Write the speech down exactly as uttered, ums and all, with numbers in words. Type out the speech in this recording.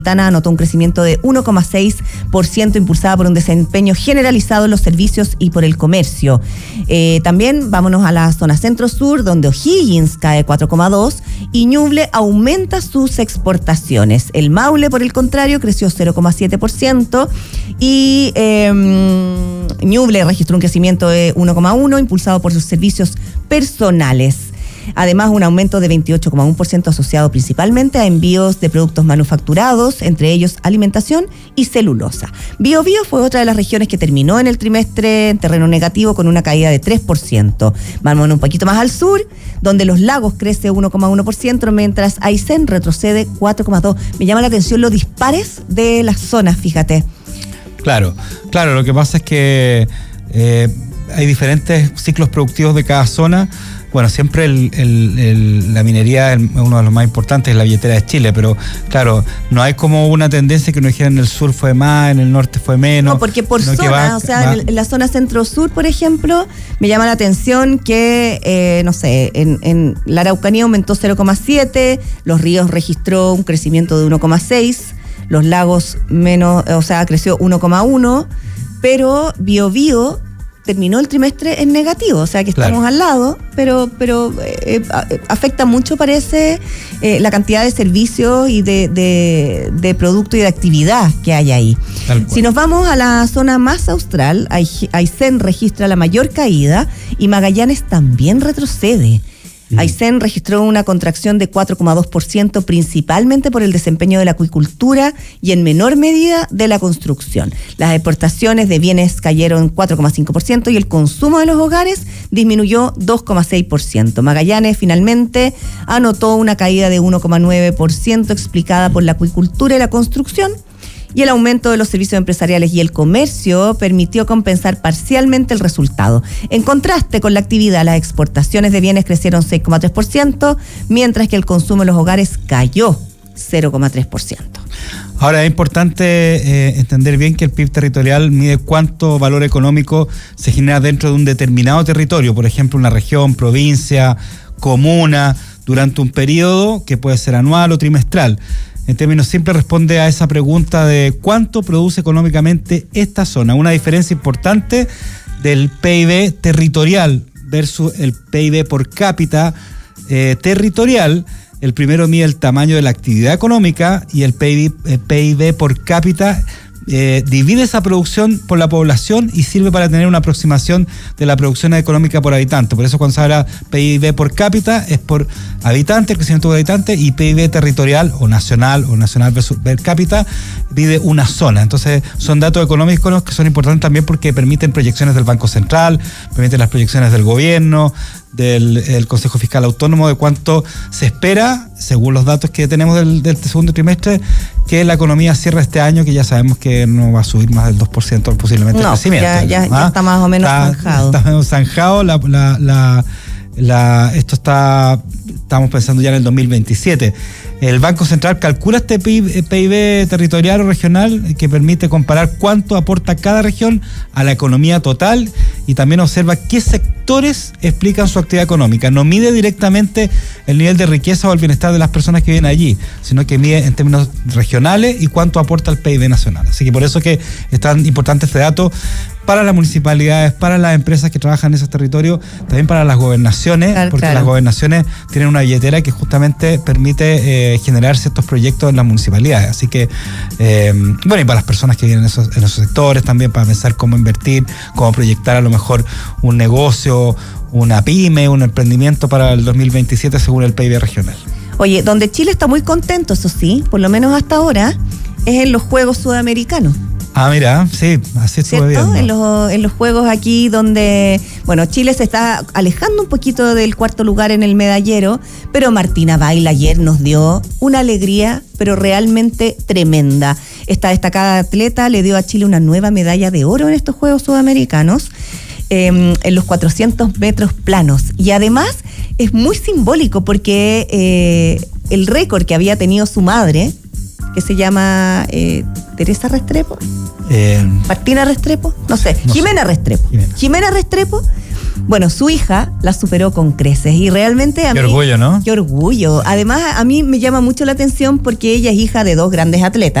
anotó un crecimiento de uno coma seis por ciento impulsada por un desempeño generalizado en los servicios y por el comercio. Eh, también vámonos a la zona centro-sur, donde O'Higgins cae cuatro coma dos por ciento y Ñuble aumenta sus exportaciones. El Maule, por el contrario, creció cero coma siete por ciento y eh, Ñuble registró un crecimiento de uno coma uno por ciento impulsado por sus servicios personales. Además, un aumento de veintiocho coma uno por ciento asociado principalmente a envíos de productos manufacturados, entre ellos alimentación y celulosa. Biobío fue otra de las regiones que terminó en el trimestre en terreno negativo con una caída de tres por ciento. Vamos un poquito más al sur, donde Los Lagos crece uno coma uno por ciento, mientras Aysén retrocede cuatro coma dos por ciento. Me llama la atención los dispares de las zonas, fíjate. Claro, claro, lo que pasa es que eh, hay diferentes ciclos productivos de cada zona. Bueno, siempre el, el, el, la minería es uno de los más importantes, es la billetera de Chile, pero claro, no hay como una tendencia que uno dijera en el sur fue más, en el norte fue menos. No, porque por zona, va, o sea, va. en la zona centro-sur, por ejemplo, me llama la atención que, eh, no sé, en, en la Araucanía aumentó cero coma siete, Los Ríos registró un crecimiento de uno coma seis, Los Lagos menos, o sea, creció uno coma uno, pero Biobío terminó el trimestre en negativo, o sea que estamos claro. al lado, pero pero eh, afecta mucho, parece, eh, la cantidad de servicios y de, de, de producto y de actividad que hay ahí. Si nos vamos a la zona más austral, Aysén registra la mayor caída y Magallanes también retrocede. Aysén registró una contracción de cuatro coma dos por ciento, principalmente por el desempeño de la acuicultura y en menor medida de la construcción. Las exportaciones de bienes cayeron cuatro coma cinco por ciento y el consumo de los hogares disminuyó dos coma seis por ciento. Magallanes finalmente anotó una caída de uno coma nueve por ciento explicada por la acuicultura y la construcción, y el aumento de los servicios empresariales y el comercio permitió compensar parcialmente el resultado. En contraste con la actividad, las exportaciones de bienes crecieron seis coma tres por ciento, mientras que el consumo de los hogares cayó cero coma tres por ciento. Ahora, es importante eh, entender bien que el P I B territorial mide cuánto valor económico se genera dentro de un determinado territorio, por ejemplo, una región, provincia, comuna, durante un periodo que puede ser anual o trimestral. En términos simples, responde a esa pregunta de cuánto produce económicamente esta zona. Una diferencia importante del P I B territorial versus el P I B por cápita eh, territorial. El primero mide el tamaño de la actividad económica y el P I B, el P I B por cápita eh, divide esa producción por la población y sirve para tener una aproximación de la producción económica por habitante. Por eso cuando se habla P I B por cápita es por habitante, el crecimiento por habitante, y P I B territorial o nacional o nacional versus per cápita mide una zona. Entonces son datos económicos que son importantes también porque permiten proyecciones del Banco Central, permiten las proyecciones del gobierno, del el Consejo Fiscal Autónomo, de cuánto se espera, según los datos que tenemos del, del segundo trimestre, que la economía cierra este año, que ya sabemos que no va a subir más del dos por ciento posiblemente no, el crecimiento. Ya, ya, ¿ah? ya está más o menos está, zanjado. Está menos zanjado, la, la, la, la, esto está, estamos pensando ya en el dos mil veintisiete. El Banco Central calcula este P I B, P I B territorial o regional que permite comparar cuánto aporta cada región a la economía total y también observa qué sectores explican su actividad económica. No mide directamente el nivel de riqueza o el bienestar de las personas que viven allí, sino que mide en términos regionales y cuánto aporta el P I B nacional. Así que por eso que es tan importante este dato para las municipalidades, para las empresas que trabajan en esos territorios, también para las gobernaciones, claro, porque claro. las gobernaciones tienen una billetera que justamente permite eh, generar ciertos proyectos en las municipalidades. Así que, eh, bueno, y para las personas que viven en esos, en esos sectores también, para pensar cómo invertir, cómo proyectar a lo mejor un negocio, una pyme, un emprendimiento para el dos mil veintisiete según el P I B regional. Oye, donde Chile está muy contento, eso sí, por lo menos hasta ahora, es en los Juegos Sudamericanos. Ah, mira, sí, así estuve viendo. En los, en los juegos aquí donde, bueno, Chile se está alejando un poquito del cuarto lugar en el medallero, pero Martina Baila ayer nos dio una alegría, pero realmente tremenda. Esta destacada atleta le dio a Chile una nueva medalla de oro en estos Juegos Sudamericanos, eh, en los cuatrocientos metros planos. Y además es muy simbólico porque eh, el récord que había tenido su madre, que se llama eh, Teresa Restrepo, eh, Martina Restrepo, no sé, no Jimena sé. Restrepo. Jimena. Jimena Restrepo Bueno, su hija la superó con creces y realmente a qué mí... orgullo, ¿no? Qué orgullo. Además, a mí me llama mucho la atención porque ella es hija de dos grandes atletas.